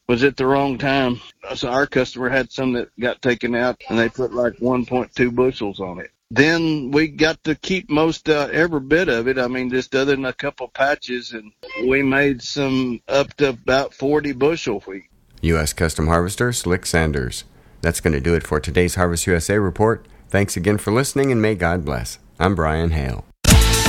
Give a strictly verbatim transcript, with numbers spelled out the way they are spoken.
was at the wrong time. So our customer had some that got taken out, and they put like one point two bushels on it. Then we got to keep most uh, every bit of it. I mean, just other than a couple patches, and we made some up to about forty bushel wheat. U S Custom Harvester Slick Sanders. That's going to do it for today's Harvest U S A report. Thanks again for listening, and may God bless. I'm Brian Hale.